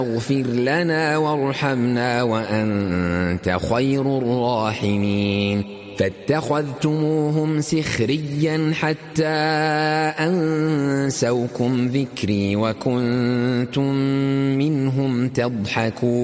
اغفر لنا وارحمنا وأنت خير الراحمين فاتخذتموهم سخريا حتى أنسوكم ذكري وكنتم منهم تضحكون